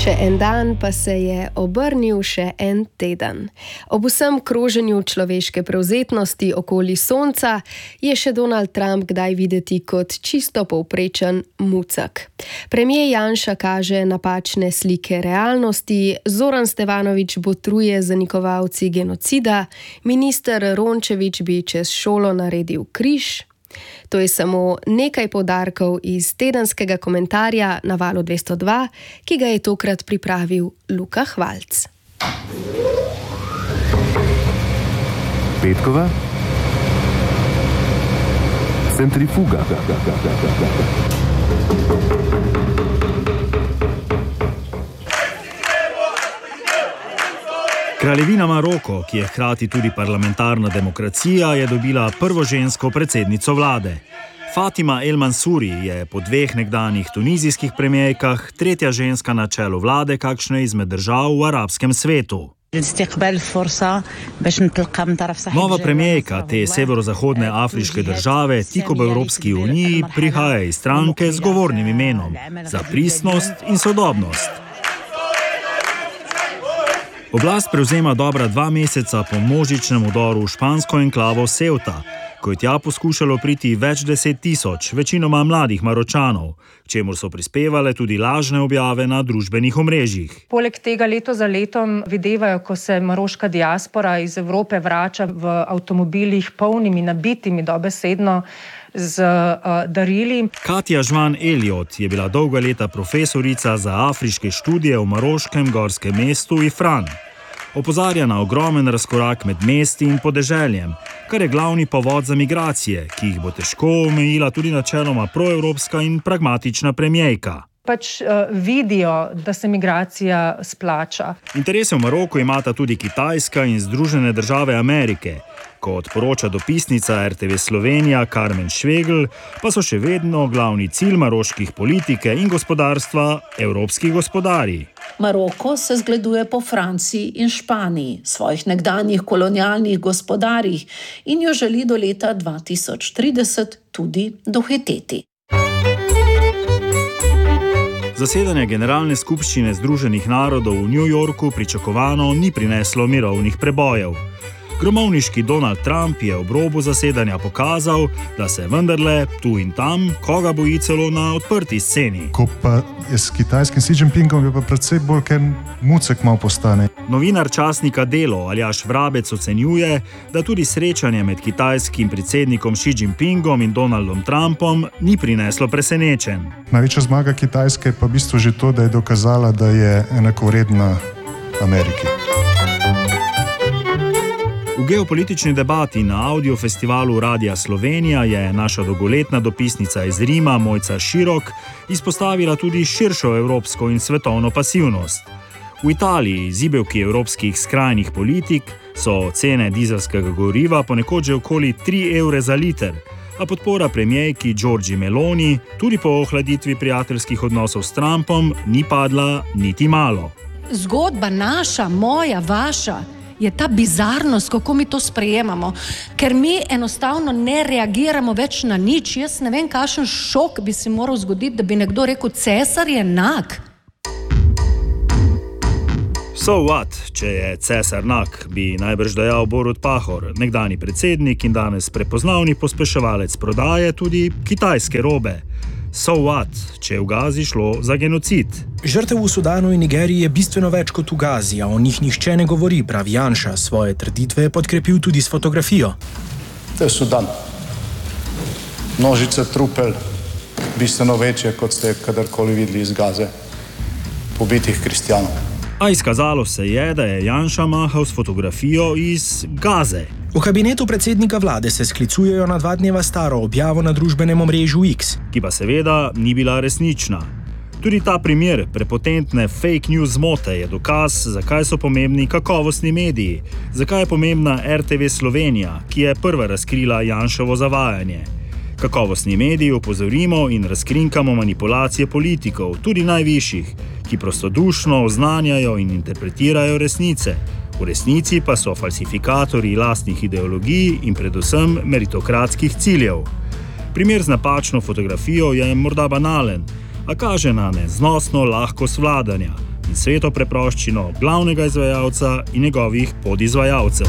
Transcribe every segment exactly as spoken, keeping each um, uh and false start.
Še en dan pa se je obrnil še en teden. Ob vsem kroženju človeške prevzetnosti okoli sonca je še Donald Trump kdaj videti kot čisto povprečen mucek. Premijer Janša kaže napačne slike realnosti, Zoran Stevanović botruje zanikovalci genocida, minister Rončević bi čez šolo naredil križ. To je samo nekaj poudarkov iz tedenskega komentarja na Valu dvesto dva, ki ga je tokrat pripravil Luka Hvalc. Petkova centrifuga. Kraljevina Maroko, ki je hkrati tudi parlamentarna demokracija, je dobila prvo žensko predsednico vlade. Fatima El Mansouri je po dveh nekdanjih tunizijskih premijerkah tretja ženska na čelu vlade kakšne izmed držav v arabskem svetu. Nova premijerka te severozahodne afriške države tik ob Evropski uniji prihaja iz stranke z govornim imenom za pristnost in sodobnost. Oblast prevzema dobra dva meseca po množičnem vdoru v špansko enklavo Ceuta, ko je tja poskušalo priti več deset tisoč, večinoma mladih Maročanov, k čemur so prispevale tudi lažne objave na družbenih omrežjih. Poleg tega leto za letom videvajo, ko se maroška diaspora iz Evrope vrača v avtomobilih polnimi, nabitimi dobesedno z uh, darili. Katja Žvan Eliot je bila dolga leta profesorica za afriške študije v maroškem gorskem mestu Ifran. Opozarja na ogromen razkorak med mesti in podeželjem, kar je glavni povod za migracije, ki jih bo težko omejila tudi načeloma proevropska in pragmatična premijerka. Pač uh, vidijo, da se migracija splača. Interese v Maroku imata tudi Kitajska in Združene države Amerike. Kot poroča dopisnica R T V Slovenija Carmen Švegl, pa so še vedno glavni cilj maroških politike in gospodarstva evropski gospodarji. Maroko se zgleduje po Franciji in Španiji, svojih nekdanjih kolonialnih gospodarjih in jo želi do leta dva tisoč trideset tudi dohiteti. Zasedanje Generalne skupščine Združenih narodov v New Yorku pričakovano ni prineslo mirovnih prebojev. Gromovniški Donald Trump je ob robu zasedanja pokazal, da se vendarle tu in tam koga boji celo na odprti sceni. Ko pa je s kitajskim Xi Jinpingom, je pa predvsej bolj, ker mucek malo postane. Novinar časnika Delo Aljaž Vrabec ocenjuje, da tudi srečanje med kitajskim predsednikom Xi Jinpingom in Donaldom Trumpom ni prineslo presenečenj. Največja zmaga Kitajske je pa v bistvu že to, da je dokazala, da je enakovredna Ameriki. V geopolitični debati na audiofestivalu Radia Slovenija je naša dolgoletna dopisnica iz Rima Mojca Širok izpostavila tudi širšo evropsko in svetovno pasivnost. V Italiji, zibelki evropskih skrajnih politik, so cene dizelskega goriva ponekod že okoli tri evre za liter, a podpora premijerki Giorgi Meloni tudi po ohladitvi prijateljskih odnosov s Trumpom ni padla niti malo. Zgodba naša, moja, vaša je ta bizarnost, kako mi to sprejemamo, ker mi enostavno ne reagiramo več na nič. Jaz ne vem, kakšen šok bi se moral zgoditi, da bi nekdo rekel, cesar je nag. So what, če je cesar nag, bi najbrž dejal Borut Pahor, nekdanji predsednik in danes prepoznavni pospeševalec prodaje tudi kitajske robe. So what, če je v Gazi šlo za genocid? Žrtev v Sudanu in Nigeriji je bistveno več kot v Gazi, a o njih nihče ne govori, pravi Janša. Svoje trditve je podkrepil tudi s fotografijo. To je Sudan. Množice trupel, bistveno večje, kot ste kadarkoli videli iz Gaze, pobitih kristjanov. A izkazalo se je, da je Janša mahal s fotografijo iz Gaze. V kabinetu predsednika vlade se sklicujejo na dva dneva staro objavo na družbenem omrežju X, ki pa seveda ni bila resnična. Tudi ta primer prepotentne fake news zmote je dokaz, zakaj so pomembni kakovostni mediji, zakaj je pomembna R T V Slovenija, ki je prva razkrila Janševo zavajanje. Kakovostni mediji opozorimo in razkrinkamo manipulacije politikov, tudi najvišjih, ki prostodušno oznanjajo in interpretirajo resnice. V resnici pa so falsifikatorji lastnih ideologij in predvsem meritokratskih ciljev. Primer z napačno fotografijo je morda banalen, a kaže na neznosno lahkost vladanja, in sveto preproščino glavnega izvajalca in njegovih podizvajalcev.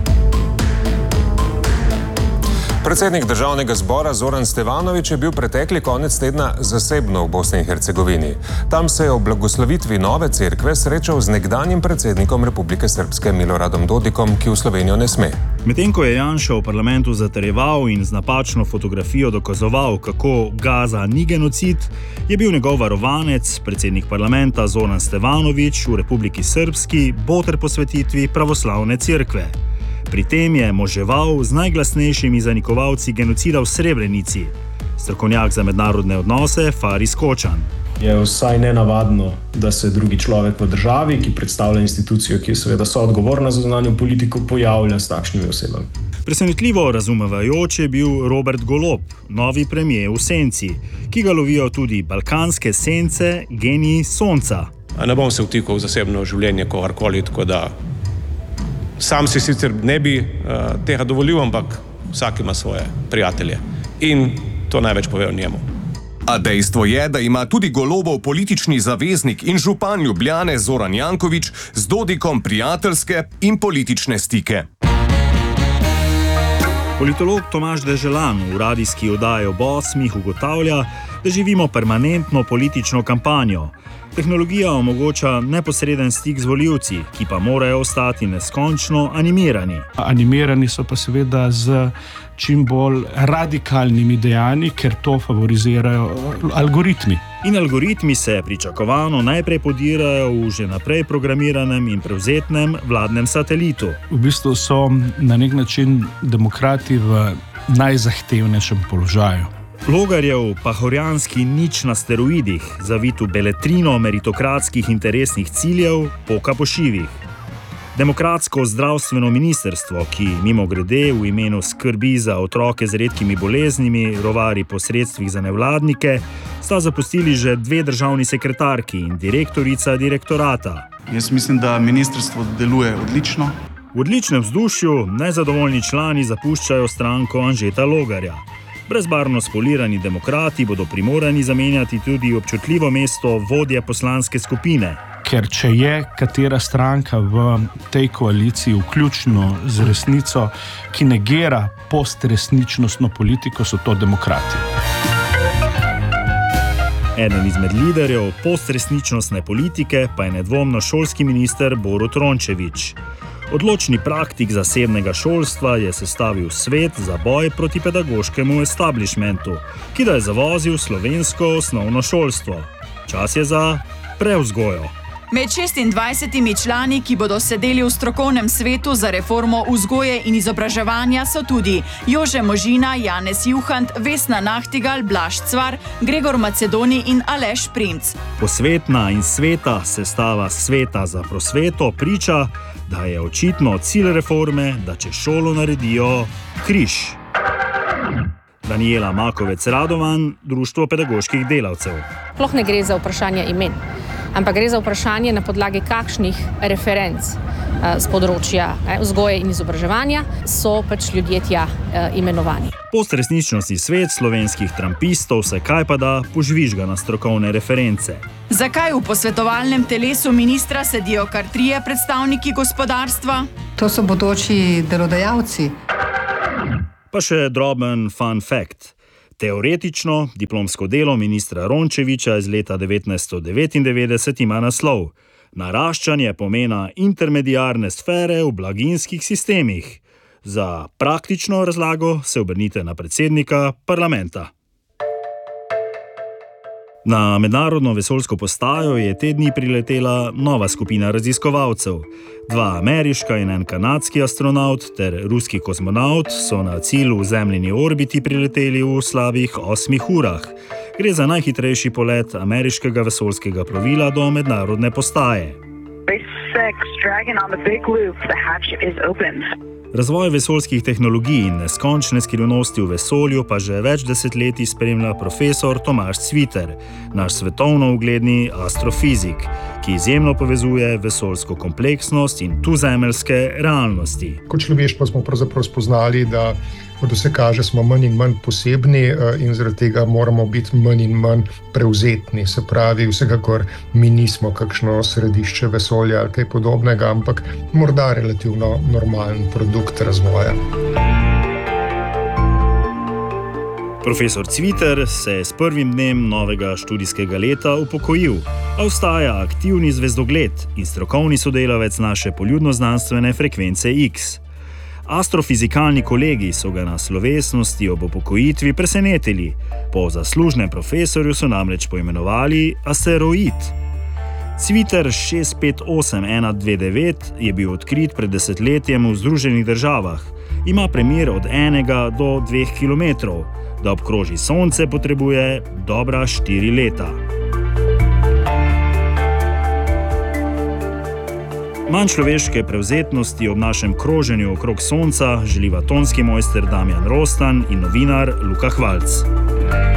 Predsednik državnega zbora Zoran Stevanović je bil pretekli konec tedna zasebno v Bosni in Hercegovini. Tam se je ob blagoslovitvi nove cerkve srečal z nekdanjim predsednikom Republike Srpske Miloradom Dodikom, ki v Slovenijo ne sme. Medtem ko je Janša v parlamentu zatrjeval in z napačno fotografijo dokazoval, kako Gaza ni genocid, je bil njegov varovanec, predsednik parlamenta Zoran Stevanović v Republiki Srpski boter posvetitvi pravoslavne cerkve. Pri tem je moževal z najglasnejšimi zanikovalci genocida v Srebrenici. Strokovnjak za mednarodne odnose Faris Kočan. Je vsaj nenavadno, da se drugi človek v državi, ki predstavlja institucijo, ki je seveda soodgovorna za zunanjo politiko, pojavlja s takšnimi osebami. Presenetljivo razumevajoč je bil Robert Golob, novi premier v senci, ki ga lovijo tudi balkanske sence, geniji sonca. Ne bom se vtikal v zasebno življenje kogarkoli, tako da sam si sicer ne bi uh, tega dovolil, ampak vsak ima svoje prijatelje in to največ pove o njemu. A dejstvo je, da ima tudi Golobov politični zaveznik in župan Ljubljane Zoran Janković z Dodikom prijateljske in politične stike. Politolog Tomaž Deželan v radijski oddaji ob osmih ugotavlja, da živimo permanentno politično kampanjo. Tehnologija omogoča neposreden stik z volivci, ki pa morajo ostati neskončno animirani. Animirani so pa seveda z čim bolj radikalnimi dejanji, ker to favorizirajo algoritmi. In algoritmi se pričakovano najprej podirajo v že naprej programiranem in prevzetnem vladnem satelitu. V bistvu so na nek način demokrati v najzahtevnejšem položaju. Logarjev pahorjanski nič na steroidih, zavit v beletrino meritokratskih interesnih ciljev, poka po šivih. Demokratsko zdravstveno ministrstvo, ki mimogrede v imenu skrbi za otroke z redkimi boleznimi rovari po sredstvih za nevladnike, sta zapustili že dve državni sekretarki in direktorica direktorata. Jaz mislim, da ministrstvo deluje odlično. V odličnem vzdušju nezadovoljni člani zapuščajo stranko Anžeta Logarja. Brezbarno spolirani demokrati bodo primorani zamenjati tudi občutljivo mesto vodje poslanske skupine. Ker če je katera stranka v tej koaliciji vključno z resnico, ki negira postresničnostno politiko, so to demokrati. Eden izmed liderjev postresničnostne politike pa je nedvomno šolski minister Borut Rončević. Odločni praktik zasebnega šolstva je sestavil svet za boj proti pedagoškemu establishmentu, ki da je zavozil slovensko osnovno šolstvo. Čas je za prevzgojo. Med šestindvajsetimi člani, ki bodo sedeli v strokovnem svetu za reformo vzgoje in izobraževanja, so tudi Jože Možina, Janez Juhant, Vesna Nahtigal, Blaž Cvar, Gregor Macedoni in Aleš Primc. Posvetna in sveta sestava sveta za prosveto priča, da je očitno cilj reforme, da čez šolo naredijo križ. Daniela Makovec Radovan, Društvo pedagoških delavcev. Sploh ne gre za vprašanje imen, ampak gre za vprašanje, na podlagi kakšnih referenc z področja vzgoje in izobraževanja so pač ljudje tja imenovani. Postresničnostni svet slovenskih trampistov se kajpada požvižga na strokovne reference. Zakaj v posvetovalnem telesu ministra sedijo kar trije predstavniki gospodarstva? To so bodoči delodajalci. Pa še droben fun fact. Teoretično diplomsko delo ministra Rončevića iz leta devetnajststo devetindevetdeset ima naslov Naraščanje pomena intermediarne sfere v blaginjskih sistemih. Za praktično razlago se obrnite na predsednika parlamenta. Na mednarodno vesoljsko postajo je te dni priletela nova skupina raziskovalcev. Dva ameriška in en kanadski astronaut ter ruski kozmonaut so na cilj v zemljini orbiti prileteli v slabih osmih urah. Gre za najhitrejši polet ameriškega vesoljskega plovila do mednarodne postaje. Razvoj vesoljskih tehnologij in neskončne skrivnosti v vesolju pa že več desetletij spremlja profesor Tomaž Cviter, naš svetovno ugledni astrofizik, ki izjemno povezuje vesoljsko kompleksnost in tuzemeljske realnosti. Kot človeštvo smo pravzaprav spoznali, da od vse kaže, smo manj in manj posebni in zaradi tega moramo biti manj in manj prevzetni. Se pravi, vsekakor mi nismo kakšno središče vesolja ali kaj podobnega, ampak morda relativno normalen produkt razvoja. Profesor Cviter se je s prvim dnem novega študijskega leta upokojil, a ostaja aktivni zvezdogled in strokovni sodelavec naše poljudno-znanstvene frekvence X. Astrofizikalni kolegi so ga na slovesnosti ob upokojitvi presenetili. Po zaslužnem profesorju so namreč poimenovali asteroid. Cviter šest pet osem ena dve devet je bil odkrit pred desetletjem v Združenih državah. Ima premer od enega do dveh kilometrov. Da obkroži Sonce, potrebuje dobra štiri leta. Manj človeške prevzetnosti ob našem kroženju okrog Sonca želiva tonski mojster Damjan Rostan in novinar Luka Hvalc.